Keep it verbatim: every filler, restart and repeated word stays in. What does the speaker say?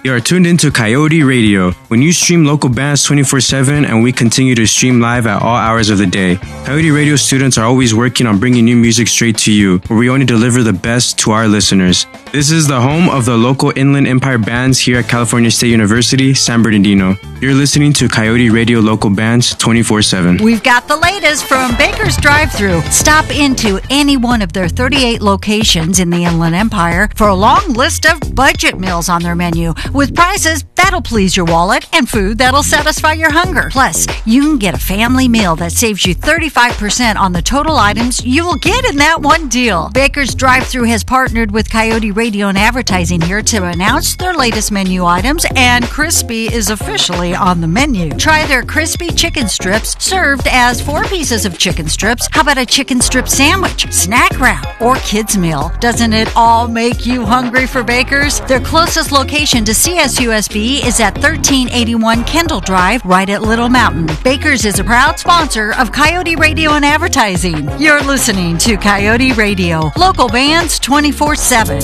You are tuned into Coyote Radio. When you stream local bands twenty-four seven and we continue to stream live at all hours of the day. Coyote Radio students are always working on bringing new music straight to you, where we only deliver the best to our listeners. This is the home of the local Inland Empire bands here at California State University, San Bernardino. You're listening to Coyote Radio local bands twenty-four seven. We've got the latest from Baker's Drive-Thru. Stop into any one of their thirty-eight locations in the Inland Empire for a long list of budget meals on their menu, with prices that'll please your wallet and food that'll satisfy your hunger. Plus, you can get a family meal that saves you thirty-five percent on the total items you will get in that one deal. Baker's Drive-Thru has partnered with Coyote Radio and Advertising here to announce their latest menu items, and crispy is officially on the menu. Try their crispy chicken strips served as four pieces of chicken strips. How about a chicken strip sandwich, snack wrap, or kids meal? Doesn't it all make you hungry for Baker's? Their closest location to C S U S B is at thirteen eighty-one Kendall Drive, right at Little Mountain. Baker's is a proud sponsor of Coyote Radio and Advertising. You're listening to Coyote Radio, local bands twenty-four seven.